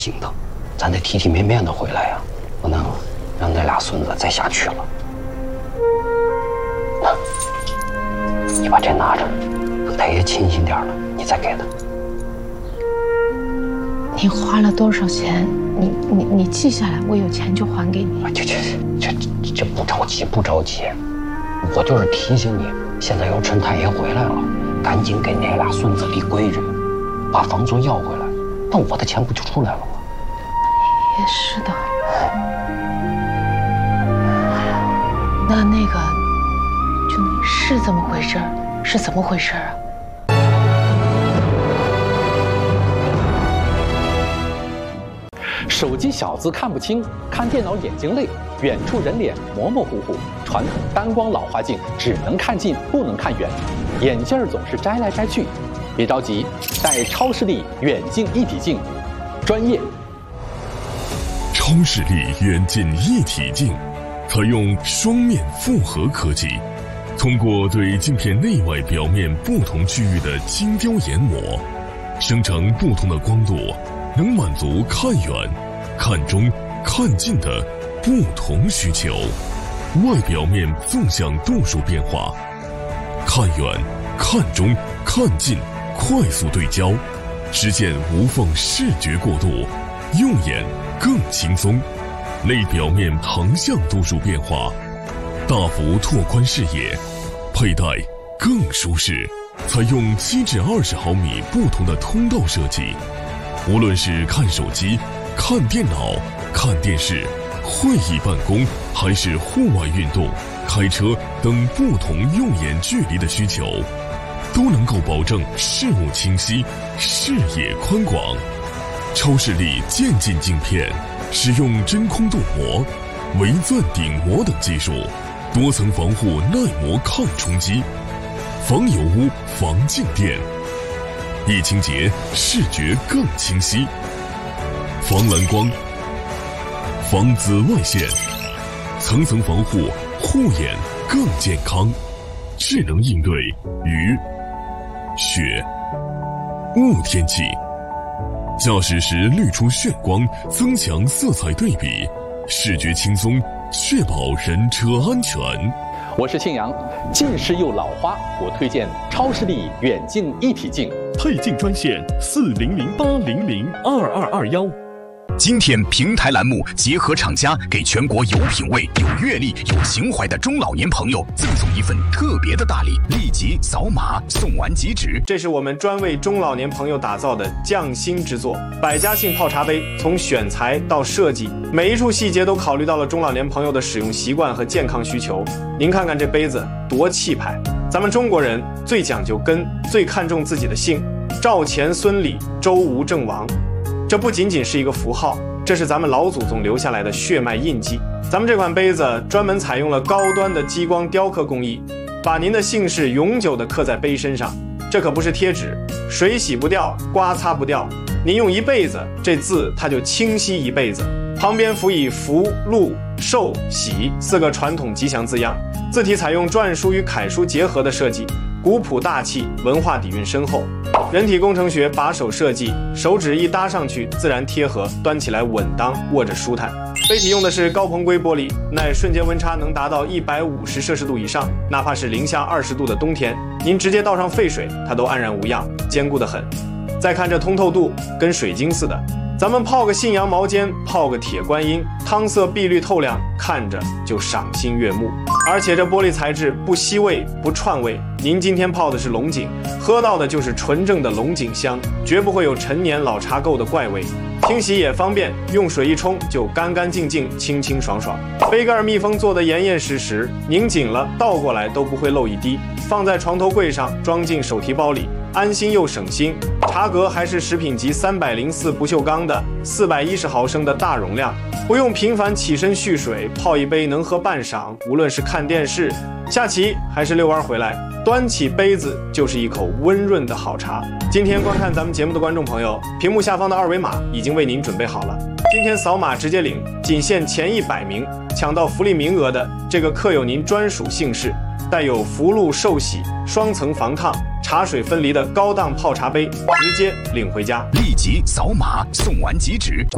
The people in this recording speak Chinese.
行的，咱得体体面面的回来呀，不能让那俩孙子再下去了。你把这拿着，等他也清醒点了，你再给他。 你花了多少钱？你记下来，我有钱就还给你。 这不着急，不着急。我就是提醒你，现在有陈太爷回来了，赶紧给那俩孙子立规矩，把房租要回来，那我的钱不就出来了吗？ 也是的。那个，就你是怎么回事？是怎么回事啊？ 手机小字看不清，看电脑眼睛累，远处人脸模模糊糊，传统单光老花镜只能看近不能看远，眼镜总是摘来摘去。别着急，戴超视力远近一体镜，专业。 超视力远近一体镜采用双面复合科技，通过对镜片内外表面不同区域的精雕研磨，生成不同的光度，能满足看远、看中、看近的不同需求。外表面纵向度数变化，看远、看中、看近快速对焦，实现无缝视觉过渡，用眼更轻松。内表面横向度数变化，大幅拓宽视野，佩戴更舒适。采用7至20毫米不同的通道设计，无论是看手机、看电脑、看电视、会议办公，还是户外运动、开车等不同用眼距离的需求，都能够保证视物清晰、视野宽广。超视力渐进镜片使用真空镀膜、微钻顶膜等技术，多层防护耐磨抗冲击，防油污、防静电，一清洁视觉更清晰，防蓝光、防紫外线，层层防护，护眼更健康，智能应对雨、雪、雾天气。驾驶时滤出眩光，增强色彩对比，视觉轻松，确保人车安全。 我是庆阳，近视又老花，我推荐超视力远近一体镜。 配镜专线4008002221。 今天平台栏目结合厂家，给全国有品位、有阅历、有情怀的中老年朋友赠送一份特别的大礼，立即扫码送完即止。 这是我们专为中老年朋友打造的匠心之作，百家姓泡茶杯，从选材到设计，每一处细节都考虑到了中老年朋友的使用习惯和健康需求。您看看这杯子多气派！咱们中国人最讲究根，最看重自己的姓，赵钱孙李周吴郑王。这不仅仅是一个符号，这是咱们老祖宗留下来的血脉印记。咱们这款杯子专门采用了高端的激光雕刻工艺，把您的姓氏永久地刻在杯身上。这可不是贴纸，水洗不掉，刮擦不掉，您用一辈子，这字它就清晰一辈子。旁边辅以福、禄、寿、喜4个传统吉祥字样，字体采用篆书与楷书结合的设计，古朴大气，文化底蕴深厚。人体工程学把手设计，手指一搭上去自然贴合，端起来稳当，握着舒坦。杯体用的是高硼硅玻璃，耐瞬间温差能达到150摄氏度以上，哪怕是零下20度的冬天，您直接倒上沸水，它都安然无恙，坚固得很。再看这通透度，跟水晶似的。咱们泡个信阳毛尖，泡个铁观音，汤色碧绿透亮，看着就赏心悦目。而且这玻璃材质不吸味不串味，您今天泡的是龙井，喝到的就是纯正的龙井香，绝不会有陈年老茶垢的怪味。清洗也方便，用水一冲就干干净净，清清爽爽。杯盖密封做得严严实实，拧紧了倒过来都不会漏一滴，放在床头柜上，装进手提包里，安心又省心。茶格还是食品级304不锈钢的410毫升的大容量，不用频繁起身蓄水，泡一杯能喝半晌。无论是看电视、下棋还是遛弯回来，端起杯子就是一口温润的好茶。今天观看咱们节目的观众朋友，屏幕下方的二维码已经为您准备好了，今天扫码直接领，仅限前100名，抢到福利名额的这个刻有您专属姓氏，带有福禄寿喜双层防烫、茶水分离的高档泡茶杯，直接领回家。 立即扫码送完即止。